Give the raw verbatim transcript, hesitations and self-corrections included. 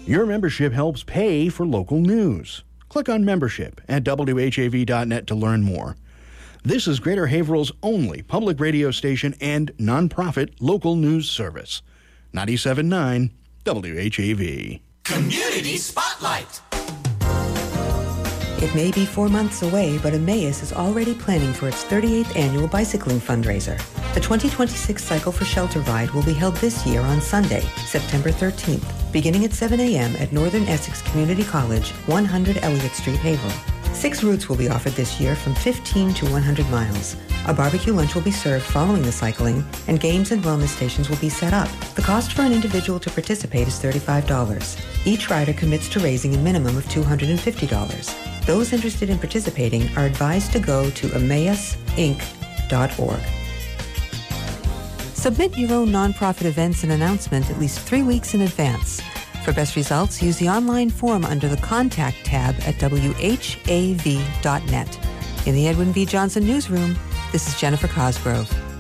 Your membership helps pay for local news. Click on membership at W H A V dot net to learn more. This is Greater Haverhill's only public radio station and nonprofit local news service. ninety-seven point nine W H A V. Community Spotlight. It may be four months away, but Emmaus is already planning for its thirty-eighth annual bicycling fundraiser. The twenty twenty-six Cycle for Shelter Ride will be held this year on Sunday, September thirteenth, beginning at seven a.m. at Northern Essex Community College, one hundred Elliott Street, Haverhill. Six routes will be offered this year from fifteen to one hundred miles. A barbecue lunch will be served following the cycling, and games and wellness stations will be set up. The cost for an individual to participate is thirty-five dollars. Each rider commits to raising a minimum of two hundred fifty dollars. Those interested in participating are advised to go to emmaus inc dot org. Submit your own nonprofit events and announcement at least three weeks in advance. For best results, use the online form under the Contact tab at W H A V dot net. In the Edwin V. Johnson Newsroom, this is Jennifer Cosgrove.